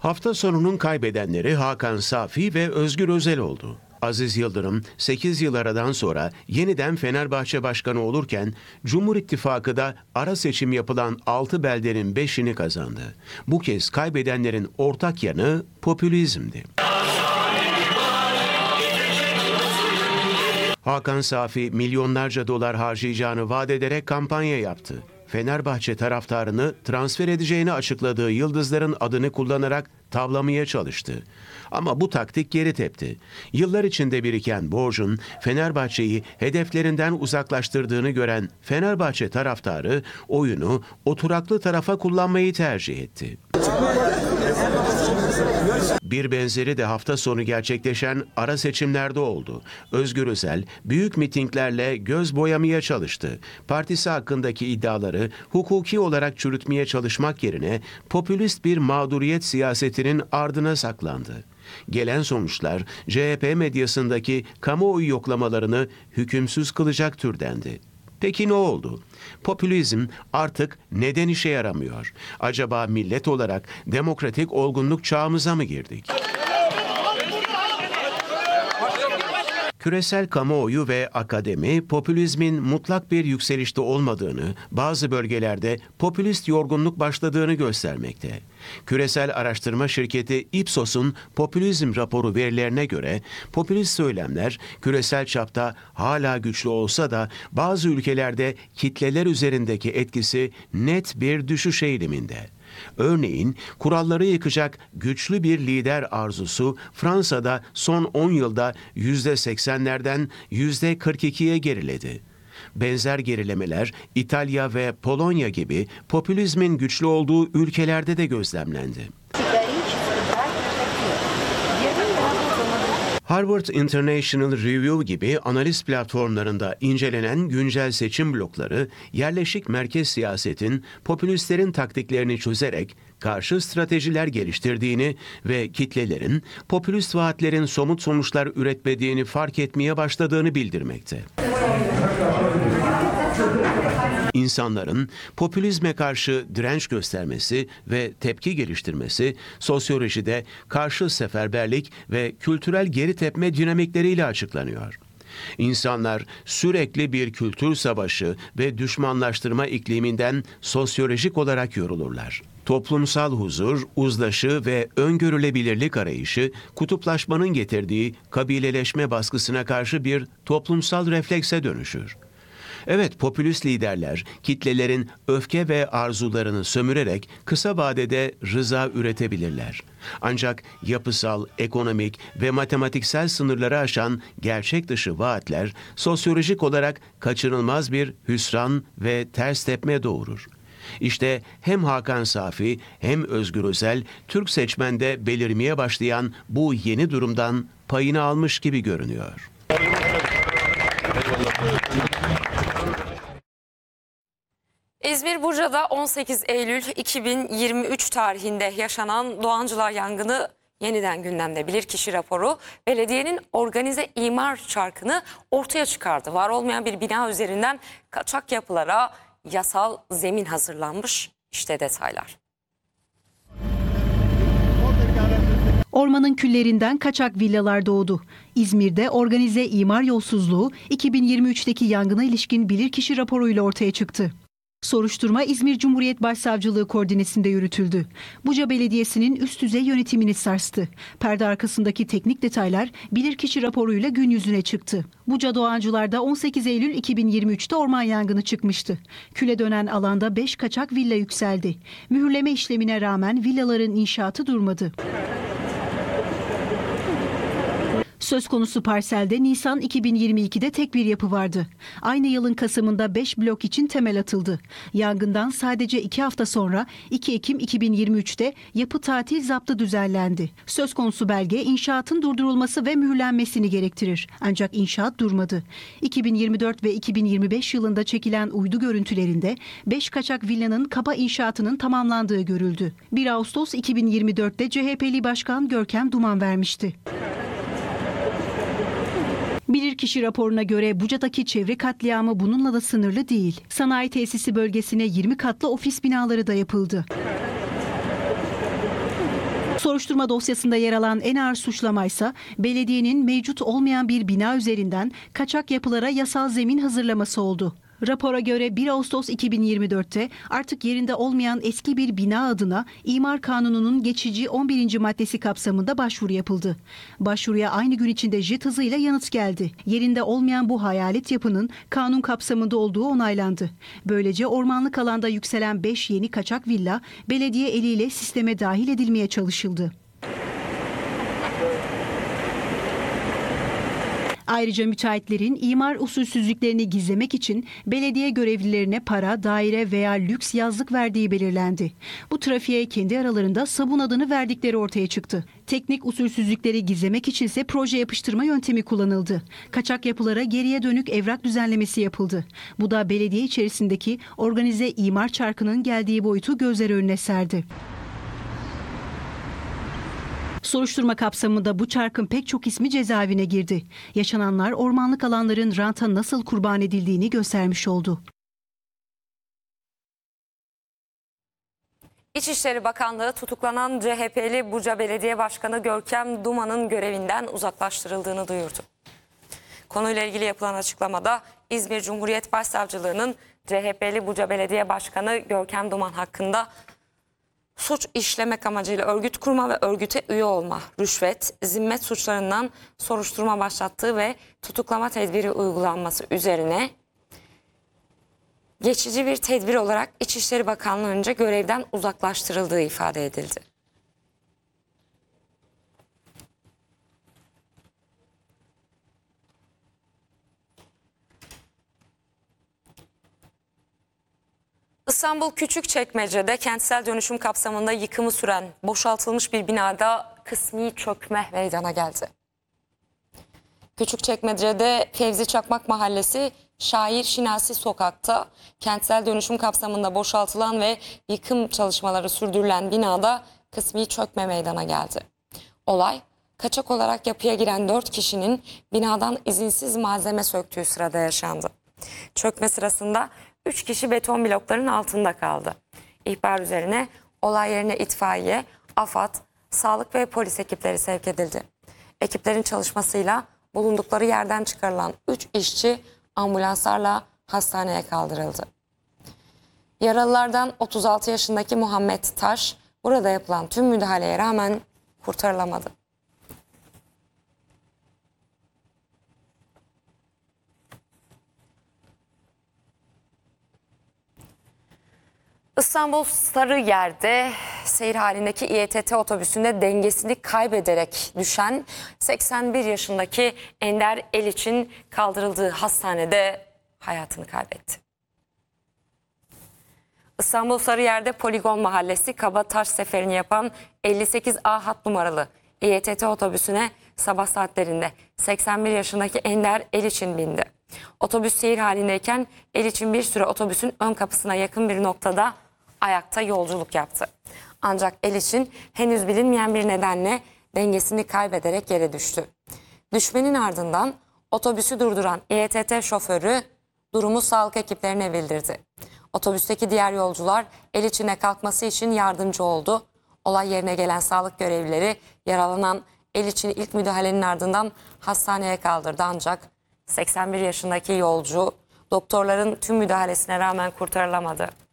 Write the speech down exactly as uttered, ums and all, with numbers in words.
Hafta sonunun kaybedenleri Hakan Safi ve Özgür Özel oldu. Aziz Yıldırım sekiz yıl aradan sonra yeniden Fenerbahçe Başkanı olurken Cumhur İttifakı da ara seçim yapılan altı beldenin beşini kazandı. Bu kez kaybedenlerin ortak yanı popülizmdi. Hakan Safi milyonlarca dolar harcayacağını vaat ederek kampanya yaptı. Fenerbahçe taraftarını transfer edeceğini açıkladığı yıldızların adını kullanarak tavlamaya çalıştı. Ama bu taktik geri tepti. Yıllar içinde biriken borcun Fenerbahçe'yi hedeflerinden uzaklaştırdığını gören Fenerbahçe taraftarı oyunu oturaklı tarafa kullanmayı tercih etti. Bir benzeri de hafta sonu gerçekleşen ara seçimlerde oldu. Özgür Özel büyük mitinglerle göz boyamaya çalıştı. Partisi hakkındaki iddiaları hukuki olarak çürütmeye çalışmak yerine popülist bir mağduriyet siyasetinin ardına saklandı. Gelen sonuçlar C H P medyasındaki kamuoyu yoklamalarını hükümsüz kılacak türdendi. Peki ne oldu? Popülizm artık neden işe yaramıyor? Acaba millet olarak demokratik olgunluk çağımıza mı girdik? Küresel kamuoyu ve akademi popülizmin mutlak bir yükselişte olmadığını, bazı bölgelerde popülist yorgunluk başladığını göstermekte. Küresel araştırma şirketi Ipsos'un popülizm raporu verilerine göre popülist söylemler küresel çapta hala güçlü olsa da bazı ülkelerde kitleler üzerindeki etkisi net bir düşüş eğiliminde. Örneğin kuralları yıkacak güçlü bir lider arzusu Fransa'da son on yılda yüzde seksenlerden yüzde kırk ikiye geriledi. Benzer gerilemeler İtalya ve Polonya gibi popülizmin güçlü olduğu ülkelerde de gözlemlendi. Harvard International Review gibi analiz platformlarında incelenen güncel seçim blokları, yerleşik merkez siyasetin popülistlerin taktiklerini çözerek karşı stratejiler geliştirdiğini ve kitlelerin popülist vaatlerin somut sonuçlar üretmediğini fark etmeye başladığını bildirmekte. İnsanların popülizme karşı direnç göstermesi ve tepki geliştirmesi, sosyolojide karşı seferberlik ve kültürel geri tepme dinamikleriyle açıklanıyor. İnsanlar sürekli bir kültür savaşı ve düşmanlaştırma ikliminden sosyolojik olarak yorulurlar. Toplumsal huzur, uzlaşı ve öngörülebilirlik arayışı, kutuplaşmanın getirdiği kabileleşme baskısına karşı bir toplumsal reflekse dönüşür. Evet, popülist liderler kitlelerin öfke ve arzularını sömürerek kısa vadede rıza üretebilirler. Ancak yapısal, ekonomik ve matematiksel sınırları aşan gerçek dışı vaatler sosyolojik olarak kaçınılmaz bir hüsran ve ters tepme doğurur. İşte hem Hakan Safi hem Özgür Özel Türk seçmende belirmeye başlayan bu yeni durumdan payını almış gibi görünüyor. İzmir Buca'da on sekiz Eylül iki bin yirmi üç tarihinde yaşanan Doğancılar yangını yeniden gündemde. Bilirkişi raporu belediyenin organize imar çarkını ortaya çıkardı. Var olmayan bir bina üzerinden kaçak yapılara yasal zemin hazırlanmış. İşte detaylar. Ormanın küllerinden kaçak villalar doğdu. İzmir'de organize imar yolsuzluğu iki bin yirmi üçteki yangına ilişkin bilirkişi raporuyla ortaya çıktı. Soruşturma İzmir Cumhuriyet Başsavcılığı koordinesinde yürütüldü. Buca Belediyesi'nin üst düzey yönetimini sarstı. Perde arkasındaki teknik detaylar bilirkişi raporuyla gün yüzüne çıktı. Buca Doğancılar'da on sekiz Eylül iki bin yirmi üçte orman yangını çıkmıştı. Küle dönen alanda beş kaçak villa yükseldi. Mühürleme işlemine rağmen villaların inşaatı durmadı. Söz konusu parselde Nisan iki bin yirmi ikide tek bir yapı vardı. Aynı yılın Kasım'ında beş blok için temel atıldı. Yangından sadece iki hafta sonra iki Ekim iki bin yirmi üçte yapı tatil zaptı düzenlendi. Söz konusu belge inşaatın durdurulması ve mühürlenmesini gerektirir. Ancak inşaat durmadı. iki bin yirmi dört ve iki bin yirmi beş yılında çekilen uydu görüntülerinde beş kaçak villanın kaba inşaatının tamamlandığı görüldü. bir Ağustos iki bin yirmi dörtte C H P'li Başkan Görkem Duman vermişti. Bilirkişi raporuna göre Buca'daki çevre katliamı bununla da sınırlı değil. Sanayi tesisi bölgesine yirmi katlı ofis binaları da yapıldı. Soruşturma dosyasında yer alan en ağır suçlamaysa belediyenin mevcut olmayan bir bina üzerinden kaçak yapılara yasal zemin hazırlaması oldu. Rapora göre bir Ağustos iki bin yirmi dörtte artık yerinde olmayan eski bir bina adına İmar Kanunu'nun geçici on birinci maddesi kapsamında başvuru yapıldı. Başvuruya aynı gün içinde jet hızıyla yanıt geldi. Yerinde olmayan bu hayalet yapının kanun kapsamında olduğu onaylandı. Böylece ormanlık alanda yükselen beş yeni kaçak villa belediye eliyle sisteme dahil edilmeye çalışıldı. Ayrıca müteahhitlerin imar usulsüzlüklerini gizlemek için belediye görevlilerine para, daire veya lüks yazlık verdiği belirlendi. Bu trafiğe kendi aralarında sabun adını verdikleri ortaya çıktı. Teknik usulsüzlükleri gizlemek içinse proje yapıştırma yöntemi kullanıldı. Kaçak yapılara geriye dönük evrak düzenlemesi yapıldı. Bu da belediye içerisindeki organize imar çarkının geldiği boyutu gözler önüne serdi. Soruşturma kapsamında bu çarkın pek çok ismi cezaevine girdi. Yaşananlar ormanlık alanların ranta nasıl kurban edildiğini göstermiş oldu. İçişleri Bakanlığı tutuklanan C H P'li Buca Belediye Başkanı Görkem Duman'ın görevinden uzaklaştırıldığını duyurdu. Konuyla ilgili yapılan açıklamada İzmir Cumhuriyet Başsavcılığı'nın C H P'li Buca Belediye Başkanı Görkem Duman hakkında suç işlemek amacıyla örgüt kurma ve örgüte üye olma, rüşvet, zimmet suçlarından soruşturma başlattığı ve tutuklama tedbiri uygulanması üzerine geçici bir tedbir olarak İçişleri Bakanlığı'nca görevden uzaklaştırıldığı ifade edildi. İstanbul Küçükçekmece'de kentsel dönüşüm kapsamında yıkımı süren boşaltılmış bir binada kısmi çökme meydana geldi. Küçükçekmece'de Fevzi Çakmak Mahallesi Şair Şinasi Sokak'ta kentsel dönüşüm kapsamında boşaltılan ve yıkım çalışmaları sürdürülen binada kısmi çökme meydana geldi. Olay kaçak olarak yapıya giren dört kişinin binadan izinsiz malzeme söktüğü sırada yaşandı. Çökme sırasında üç kişi beton blokların altında kaldı. İhbar üzerine olay yerine itfaiye, AFAD, sağlık ve polis ekipleri sevk edildi. Ekiplerin çalışmasıyla bulundukları yerden çıkarılan üç işçi ambulanslarla hastaneye kaldırıldı. Yaralılardan otuz altı yaşındaki Muhammed Taş, burada yapılan tüm müdahaleye rağmen kurtarılamadı. İstanbul Sarıyer'de seyir halindeki İ E T T otobüsünde dengesini kaybederek düşen seksen bir yaşındaki Ender Eliç'in kaldırıldığı hastanede hayatını kaybetti. İstanbul Sarıyer'de Poligon Mahallesi Kabataş seferini yapan elli sekiz A hat numaralı İ E T T otobüsüne sabah saatlerinde seksen bir yaşındaki Ender Eliç'in bindi. Otobüs seyir halindeyken Eliç'in bir süre otobüsün ön kapısına yakın bir noktada ayakta yolculuk yaptı. Ancak Eliç'in henüz bilinmeyen bir nedenle dengesini kaybederek yere düştü. Düşmenin ardından otobüsü durduran İ E T T şoförü durumu sağlık ekiplerine bildirdi. Otobüsteki diğer yolcular Eliç'ine kalkması için yardımcı oldu. Olay yerine gelen sağlık görevlileri yaralanan Eliç'in ilk müdahalenin ardından hastaneye kaldırdı, ancak seksen bir yaşındaki yolcu doktorların tüm müdahalesine rağmen kurtarılamadı.